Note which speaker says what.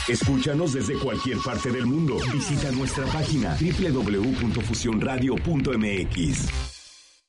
Speaker 1: Escúchanos desde cualquier parte del mundo. Visita nuestra página www.fusionradio.mx.